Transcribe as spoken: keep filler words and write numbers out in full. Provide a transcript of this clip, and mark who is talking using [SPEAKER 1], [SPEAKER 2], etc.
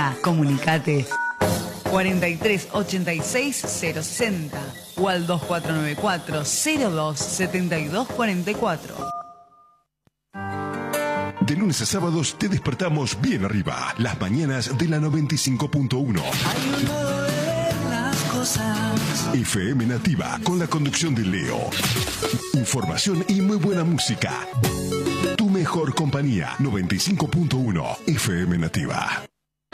[SPEAKER 1] Comunicate cuarenta y tres ochenta y seis cero sesenta o al dos cuatro nueve cuatro cero dos setenta y dos cuarenta y cuatro.
[SPEAKER 2] De lunes a sábados te despertamos bien arriba. Las mañanas de la noventa y cinco punto uno. F M Nativa con la conducción de Leo. Información y muy buena música. Tu mejor compañía. noventa y cinco punto uno F M Nativa.